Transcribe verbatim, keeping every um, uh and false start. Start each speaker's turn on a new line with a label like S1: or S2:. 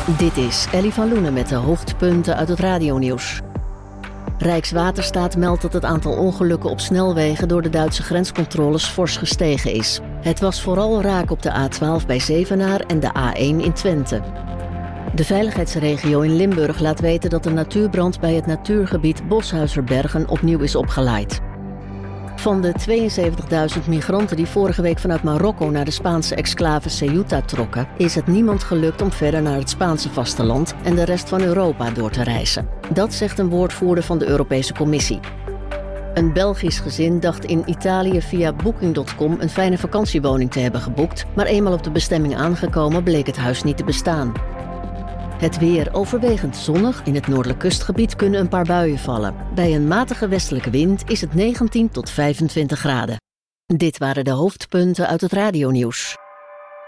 S1: Dit is Ellie van Loenen met de hoofdpunten uit het radionieuws. Rijkswaterstaat meldt dat het aantal ongelukken op snelwegen door de Duitse grenscontroles fors gestegen is. Het was vooral raak op de A twaalf bij Zevenaar en de A één in Twente. De veiligheidsregio in Limburg laat weten dat de natuurbrand bij het natuurgebied Boshuizerbergen opnieuw is opgelaaid. Van de tweeënzeventigduizend migranten die vorige week vanuit Marokko naar de Spaanse exclave Ceuta trokken, is het niemand gelukt om verder naar het Spaanse vasteland en de rest van Europa door te reizen. Dat zegt een woordvoerder van de Europese Commissie. Een Belgisch gezin dacht in Italië via booking punt com een fijne vakantiewoning te hebben geboekt, maar eenmaal op de bestemming aangekomen bleek het huis niet te bestaan. Het weer overwegend zonnig. In het noordelijk kustgebied kunnen een paar buien vallen. Bij een matige westelijke wind is het negentien tot vijfentwintig graden. Dit waren de hoofdpunten uit het radionieuws.